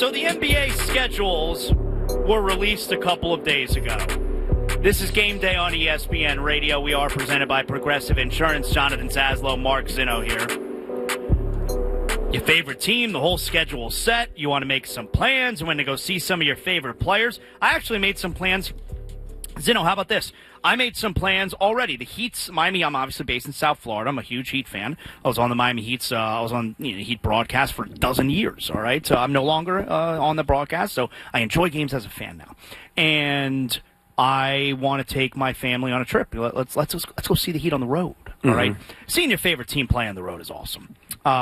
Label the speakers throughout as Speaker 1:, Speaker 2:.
Speaker 1: So the NBA schedules were released a couple of days ago. This is Game Day on ESPN Radio. We are presented by Progressive Insurance. Jonathan Zaslow, Mark Zinno here. Your favorite team, the whole schedule set. You want to make some plans. When to go see some of your favorite players. I actually made some plans. Zinno, how about this? I made some plans already. The Heat's Miami. I'm obviously based in South Florida. I'm a huge Heat fan. I was on the Miami Heat's. I was on Heat broadcast for a dozen years. All right, so I'm no longer on the broadcast. So I enjoy games as a fan now, and I want to take my family on a trip. Let's go see the Heat on the road. All right, seeing your favorite team play on the road is awesome.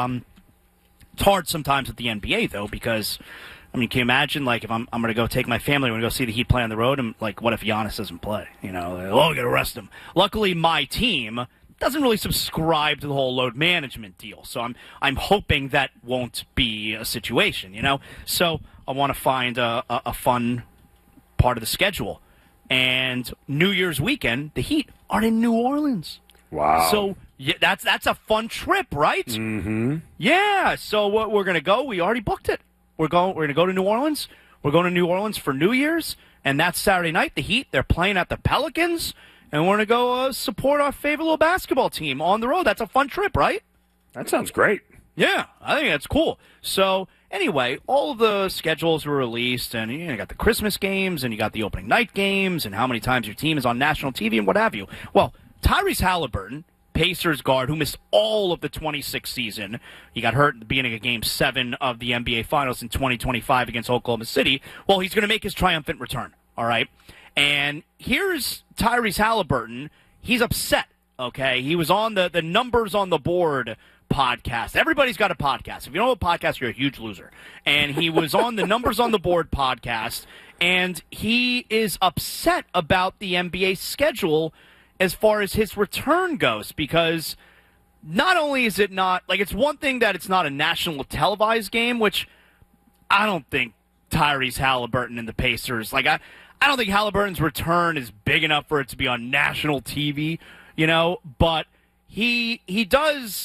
Speaker 1: It's hard sometimes with the NBA though because. I mean, can you imagine, like, if I'm going to go take my family, I'm going to go see the Heat play on the road, and, like, what if Giannis doesn't play? You know, we got to arrest him. Luckily, my team doesn't really subscribe to the whole load management deal, so I'm hoping that won't be a situation, you know? So I want to find a fun part of the schedule. And New Year's weekend, the Heat are in New Orleans.
Speaker 2: Wow.
Speaker 1: So yeah, that's a fun trip, right?
Speaker 2: Mm-hmm.
Speaker 1: Yeah, so we're going to go. We already booked it. We're going to go to New Orleans. We're going to New Orleans for New Year's, and that's Saturday night. The Heat, they're playing at the Pelicans, and we're going to go support our favorite little basketball team on the road. That's a fun trip, right?
Speaker 2: That sounds great.
Speaker 1: Yeah, I think that's cool. So, anyway, all of the schedules were released, and you got the Christmas games, and you got the opening night games, and how many times your team is on national TV, and what have you. Well, Tyrese Halliburton, Pacers guard, who missed all of the 26 season. He got hurt at the beginning of Game 7 of the NBA Finals in 2025 against Oklahoma City. Well, he's going to make his triumphant return, all right? And here's Tyrese Halliburton. He's upset, okay? He was on the Numbers on the Board podcast. Everybody's got a podcast. If you don't have a podcast, you're a huge loser. And he was on the Numbers on the Board podcast, and he is upset about the NBA schedule as far as his return goes, because not only is it not, like, it's one thing that it's not a national televised game, which I don't think Tyrese Halliburton and the Pacers, like, I don't think Halliburton's return is big enough for it to be on national TV, you know, but he does